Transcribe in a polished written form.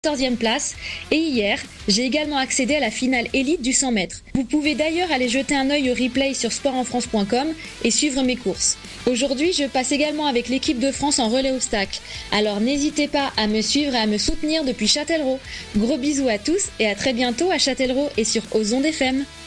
14e place et hier, j'ai également accédé à la finale élite du 100 mètres. Vous pouvez d'ailleurs aller jeter un œil au replay sur sportenfrance.com et suivre mes courses. Aujourd'hui, je passe également avec l'équipe de France en relais obstacle. Alors n'hésitez pas à me suivre et à me soutenir depuis Châtellerault. Gros bisous à tous et à très bientôt à Châtellerault et sur Ozon FM.